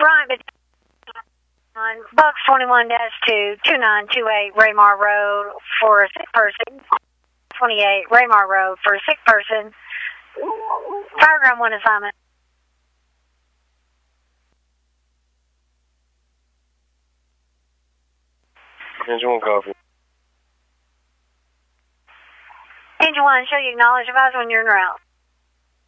right, but on Bucks 21-2, 2928 Raymar Road for a sick person. 28 Raymar Road for a sick person. Fireground 1 assignment. Angel 1 copy. Angel 1, show you acknowledge. Advise when you're en route.